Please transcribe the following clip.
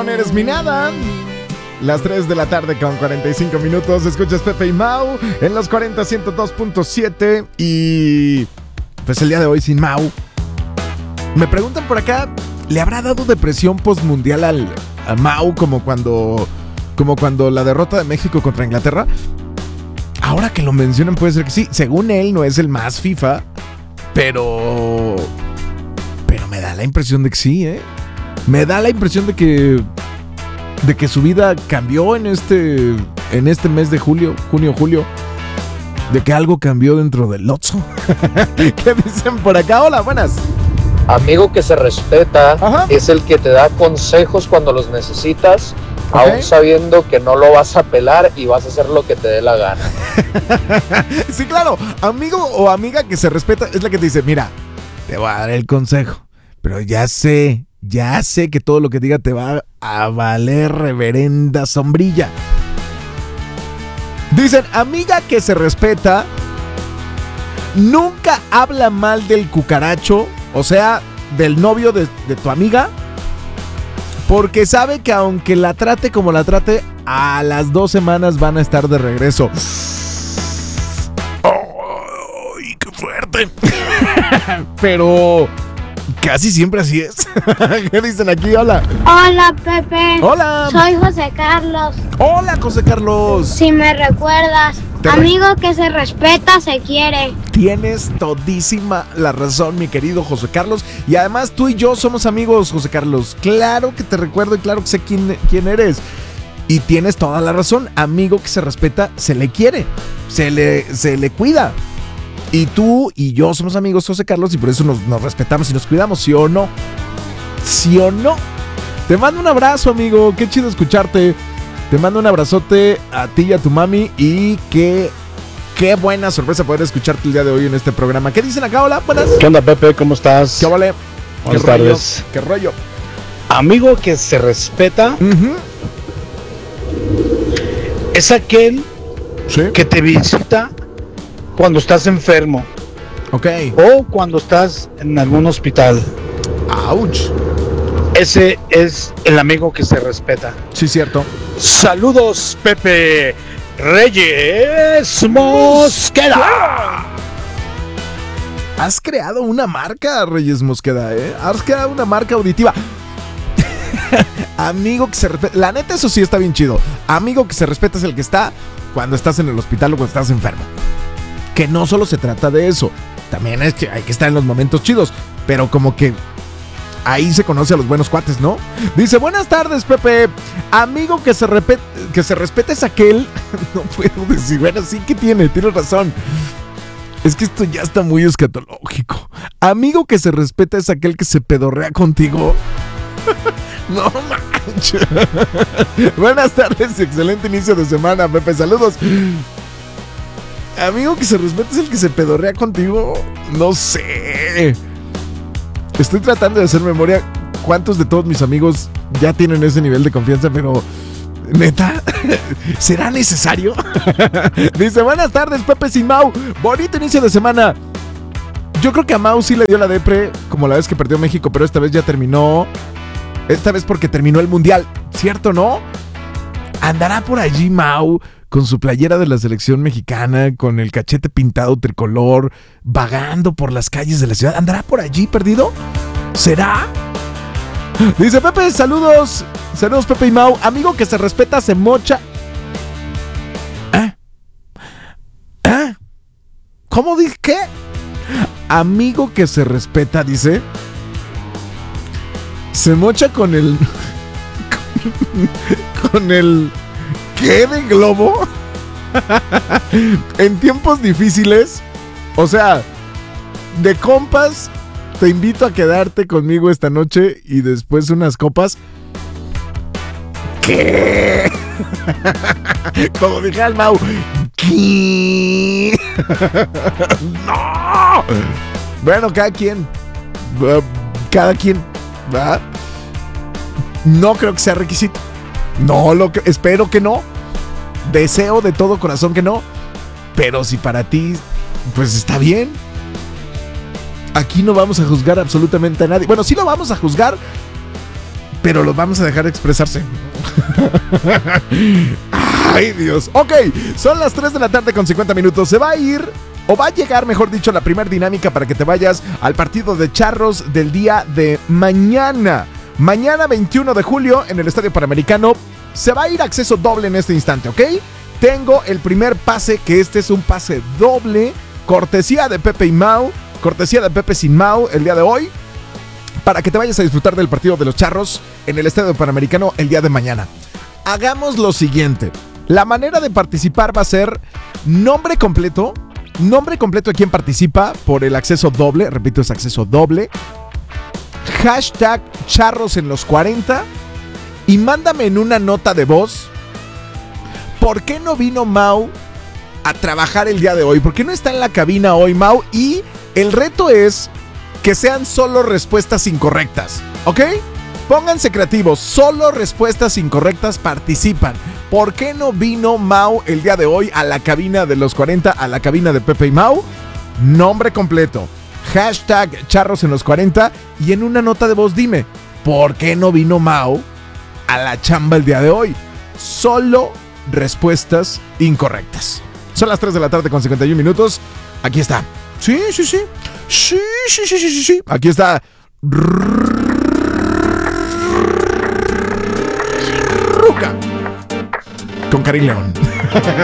con Eres mi nada. Las 3 de la tarde con 45 minutos. Escuchas Pepe y Mau en los 40 102.7. Y pues el día de hoy sin Mau. Me preguntan por acá, ¿le habrá dado depresión postmundial a Mau como cuando la derrota de México contra Inglaterra? Ahora que lo mencionan puede ser que sí. Según él no es el más FIFA, pero me da la impresión de que sí, ¿eh? Me da la impresión de que su vida cambió en este mes de junio, julio. De que algo cambió dentro del Lotso. ¿Qué dicen por acá? Hola, buenas. Amigo que se respeta. Ajá. Es el que te da consejos cuando los necesitas, Okay. aún sabiendo que no lo vas a pelar y vas a hacer lo que te dé la gana. Sí, claro. Amigo o amiga que se respeta es la que te dice, mira, te voy a dar el consejo, pero ya sé que todo lo que diga te va a valer reverenda sombrilla. Dicen, amiga que se respeta, nunca habla mal del cucaracho, o sea, del novio de tu amiga, porque sabe que aunque la trate como la trate, a las 2 semanas van a estar de regreso. ¡Ay, qué fuerte! Pero casi siempre así es. ¿Qué dicen aquí? Hola. Hola, Pepe. Hola. Soy José Carlos. Hola, José Carlos. Si me recuerdas, amigo que se respeta, se quiere. Tienes todísima la razón, mi querido José Carlos. Y además tú y yo somos amigos, José Carlos. Claro que te recuerdo y claro que sé quién eres. Y tienes toda la razón. Amigo que se respeta, se le quiere. Se le cuida. Y tú y yo somos amigos, José Carlos, y por eso nos respetamos y nos cuidamos, ¿sí o no? ¿Sí o no? Te mando un abrazo, amigo. Qué chido escucharte. Te mando un abrazote a ti y a tu mami. Y qué buena sorpresa poder escucharte el día de hoy en este programa. ¿Qué dicen acá? Hola, buenas. ¿Qué onda, Pepe? ¿Cómo estás? ¿Qué vale? Buenas tardes. ¿Qué rollo? Amigo que se respeta es aquel que te visita cuando estás enfermo. Ok. O cuando estás en algún hospital. ¡Auch! Ese es el amigo que se respeta. Sí, cierto. Saludos, Pepe Reyes Mosqueda. Has creado una marca, Reyes Mosqueda, ¿eh? Has creado una marca auditiva. Amigo que se respeta. La neta, eso sí está bien chido. Amigo que se respeta es el que está cuando estás en el hospital o cuando estás enfermo. Que no solo se trata de eso. También es que hay que estar en los momentos chidos. Pero como que ahí se conoce a los buenos cuates, ¿no? Dice, buenas tardes, Pepe. Amigo que se respeta es aquel... No puedo decir, bueno, sí que tienes razón. Es que esto ya está muy escatológico. Amigo que se respeta es aquel que se pedorrea contigo. No manches. Buenas tardes y excelente inicio de semana, Pepe. Saludos. Amigo que se respeta es el que se pedorrea contigo. No sé. Estoy tratando de hacer memoria. ¿Cuántos de todos mis amigos ya tienen ese nivel de confianza? Pero, ¿neta? ¿Será necesario? Dice, buenas tardes, Pepe sin Mau. Bonito inicio de semana. Yo creo que a Mau sí le dio la depre, como la vez que perdió México, pero esta vez ya terminó. Esta vez porque terminó el mundial. ¿Cierto, no? ¿Andará por allí Mau con su playera de la selección mexicana, con el cachete pintado tricolor, vagando por las calles de la ciudad? ¿Andará por allí perdido? ¿Será? Dice Pepe, saludos. Saludos, Pepe y Mau. Amigo que se respeta se mocha. ¿Cómo dije? ¿Qué? Amigo que se respeta, dice, se mocha con el... con el... ¿Qué de globo? En tiempos difíciles. O sea, de compas, te invito a quedarte conmigo esta noche y después unas copas. ¿Qué? Como dije al Mau. ¿Qué? ¡No! Bueno, cada quien. ¿Verdad? No creo que sea requisito. No, espero que no. Deseo de todo corazón que no. Pero si para ti, pues está bien. Aquí no vamos a juzgar absolutamente a nadie. Bueno, sí lo vamos a juzgar, pero los vamos a dejar expresarse. Ay, Dios. Ok, son las 3 de la tarde con 50 minutos. Se va a ir, o va a llegar, mejor dicho, la primera dinámica para que te vayas al partido de Charros del día de mañana. Mañana 21 de julio en el Estadio Panamericano. Se va a ir acceso doble en este instante, ¿ok? Tengo el primer pase, que este es un pase doble, cortesía de Pepe y Mau, cortesía de Pepe sin Mau el día de hoy, para que te vayas a disfrutar del partido de los Charros en el Estadio Panamericano el día de mañana. Hagamos lo siguiente. La manera de participar va a ser nombre completo de quien participa por el acceso doble, repito, es acceso doble, hashtag Charros en los 40 y mándame en una nota de voz ¿por qué no vino Mau a trabajar el día de hoy? ¿Por qué no está en la cabina hoy, Mau? Y el reto es que sean solo respuestas incorrectas, ¿ok? Pónganse creativos, solo respuestas incorrectas participan. ¿Por qué no vino Mau el día de hoy a la cabina de los 40, a la cabina de Pepe y Mau? Nombre completo, hashtag Charros en los 40 y en una nota de voz dime, ¿por qué no vino Mau a la chamba el día de hoy? Solo respuestas incorrectas. Son las 3 de la tarde con 51 minutos. Aquí está. Sí. Aquí está. Ruca. Con Karim León.